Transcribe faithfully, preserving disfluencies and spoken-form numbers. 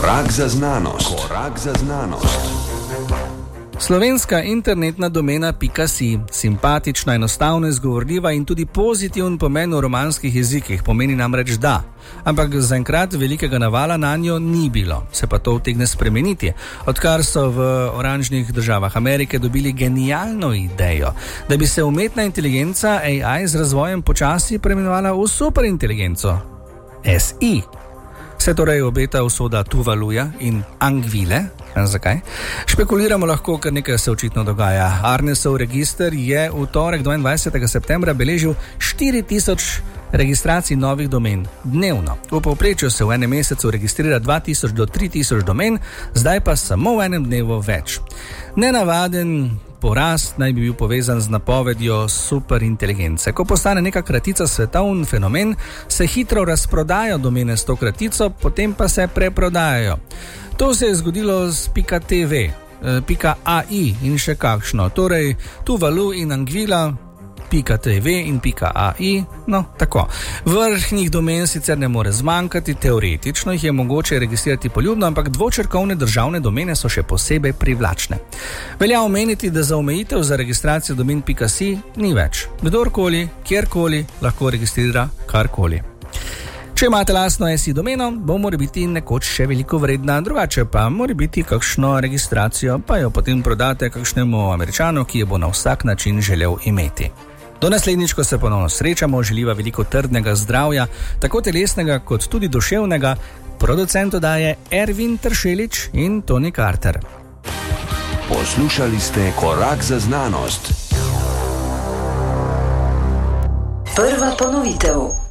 Korak za znanost. Korak za znanost. Slovenska internetna domena .si, simpatična, enostavno izgovorljiva in tudi pozitiven pomen v romanskih jezikih, pomeni namreč da. Ampak zaenkrat velikega navala na njo ni bilo, se pa to utegne spremeniti, odkar so v oranžnih državah Amerike dobili genialno idejo, da bi se umetna inteligenca A I z razvojem počasi preimenovala v superinteligenco S I. Se torej obeta usoda Tuvaluja in Angvile. Zakaj? Špekuliramo lahko, ker nekaj se očitno dogaja. Arnesov register je v torek dvaindvajsetega septembra beležil štiri tisoč registracij novih domen dnevno. V povprečju se v enem mesecu registrira dva tisoč do tri tisoč domen, zdaj pa samo v enem dnevu več. Nenavaden porast naj bi bil povezan z napovedjo superinteligence. Ko postane neka kratica svetovni fenomen, se hitro razprodajo domene s to kratico, potem pa se preprodajajo. To se je zgodilo z .tv, .ai in še kakšno. Torej, Tuvalu in Angvila, .tv in .ai, no, tako. Vrhnih domen sicer ne more zmanjkati, teoretično jih je mogoče registrirati poljubno, ampak dvočrkovne državne domene so še posebej privlačne. Velja omeniti, da za omejitev za registracijo domen .si ni več. Kdorkoli, kjerkoli lahko registrira karkoli. Če imate lastno S I domeno, bo mora biti nekoč še veliko vredna, drugače pa mora biti kakšno registracijo, pa jo potem prodate kakšnemu Američanu, ki jo bo na vsak način želel imeti. Do naslednjič, ko se ponovno srečamo, želiva veliko trdnega zdravja, tako telesnega kot tudi duševnega, producent oddaje Ervin Tršelič in Toni Carter. Poslušali ste Korak za znanost. Prva ponovitev.